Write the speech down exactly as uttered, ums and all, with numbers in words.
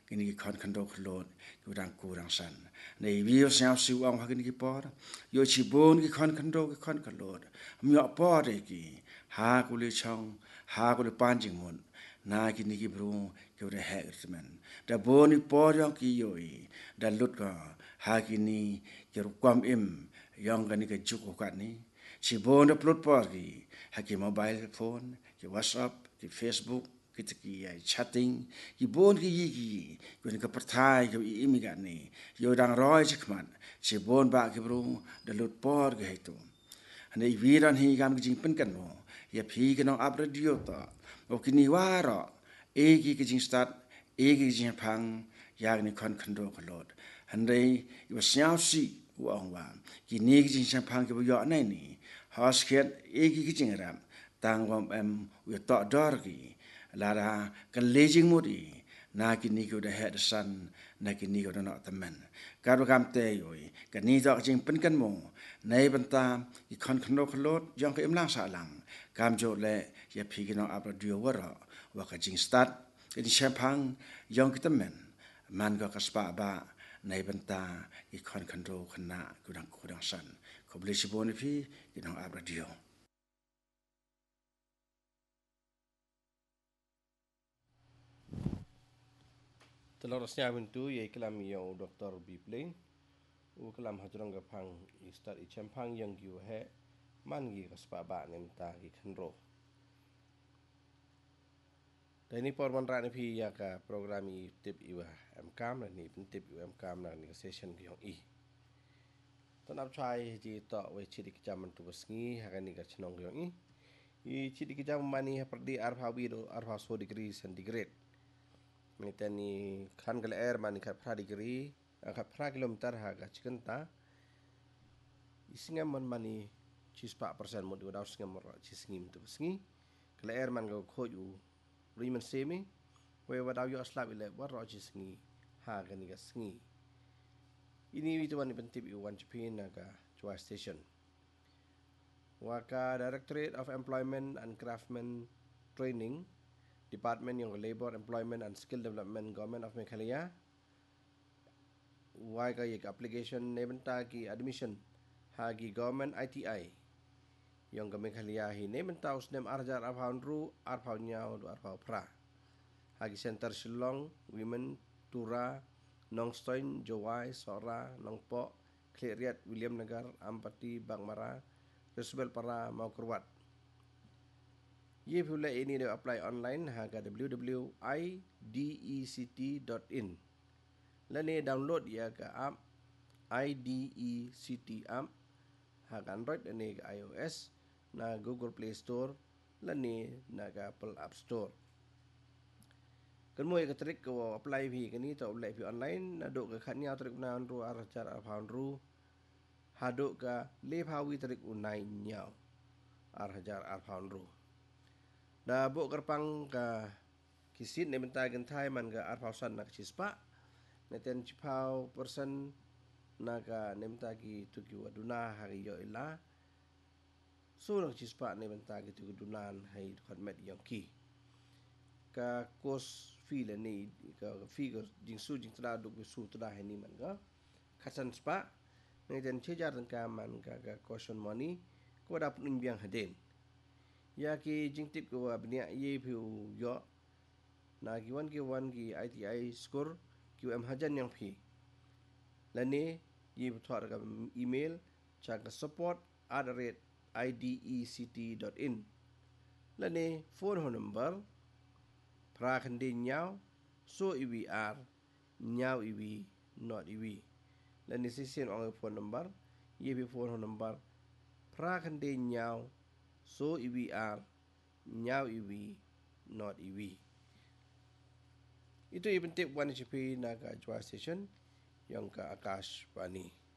kini ki kon kan do klot ku dang ku dang san nei vi yo sia si wang ha kini ki por yo chi bon ki kon kan do ki kon kan lot myo por de ki ha ku le chong ha ku le pan jing mon na kini ki bru ki de ha man da bon ni por yang ki yo i da lut ka ha kini ki ru kwam im yang kani ka juk ko ka ni chi bon da plot por ki ha ki mobile phone ki whatsapp ki facebook kita ki chatting ki bon ki yi ki kun ka perthai ki imi ga ni yo dang roi chikman chi bon ba ki bru da lut por ki hetu ane viran hi gam ki jing pen kan mo ya phi ki no up radio ta o ki ni wa ro e ki ki jing start e ki jing phang ya ni kon kan do ko lot ande yo xiao si wa wa ki ni ki jing sang phang ki bo yo nai ni hosket e ki ki jing ram tang wam em we to dor ki lara kan lejing mudi na kini ko da head san na kini ko da no tamen karu kam te yoi kan ni do jing pen kan mo nei banta i kon khno khlot jong ke imlang sa lang kam jo le ya phi ki no abra dio wara wa ka jing start ni champang jong ki tamen man ga ka spa ba nei banta i kon khno khna ku dang ku dang san ko ble si boni phi ki no abra dio Telorosnya bentu ye kelam yang doktor Bipleng u kelam hajrong gapang i start i champang yang giu he man gi kaspa ba nem ta gi khenro. Dani porman ra ni phi ya ka program i tip i wa am kam na ni pin tip i am kam na ni session gi hong i. Tanap chai ji to we chidik jaman tu basngi ha ka ni ka chnong gi hong i. I chidik jam mani ha perdi arfa wi do arfa so degree centigrade. Menitani kan gal air mani kat pra degree kat pra kilometer ha ka chicken ta isingam man mani chispa persen mod wadaw singam ra chisngim tu sngi kala air man go khoju riman semi we wadaw yo slap ile war ra chisngi ha ka ni ka sngi ini witu wan pentip i wan chpin na ka chwa station waka Directorate of Employment and Craftsman Training Department yang Labor, Employment and Skill Development Government of Meghalaya. Why ka yek application nebenta ki admission hagi government I T I. Yang ka Meghalaya hi nebenta usnem arjar arpaundru arpaunyau du arpau pra. Hagi Center Shillong, Women, Tura, Nongstoin, Jowai, Sora, Nongpo, Kleriat, William Nagar, Ampati, Bangmara, Resbel para mau kurwat. Ye pula ini dia apply online haga w w w dot i d e c t dot in. Lani download ya ke app I D E C T app haga Android dan ke iOS na Google Play Store lani na ke Apple App Store. Kan mo ke trik ke apply vi kani to apply vi online na do ke khatnya trik na ru arjar arfaun ru hado ka le phawi trik unai nyau arjar arfaun ru. Da bo kerpang ka kisit ne benta gen thai man ga arpausan nak chispa ne ten chipau person naga nemta ki tuki waduna hari yo ila so nak chispa ne benta ki tuki dunan hai khot met yang ki ka kos fi le ni ka fi ga jing su jing tada duk su tada hai ni man ga khasan spa ne ten chejar tan ka man ga ga caution money ko da pun biang haden ya ki jing tip ko abnia ye phiu yo na ki wan ki wan ki I T I score Q M hajan yang phi lani ye thwar ka email cha ka support at the rate i d e c t dot in lani phone number pra khandi nyau so iwr nyau iwi not iwi lani session on phone number ye bi phone number pra khandi nyau so iwr nyau iwi not iwi. Itu ibn tip one H P naga jwa station yang ka Akash Bani.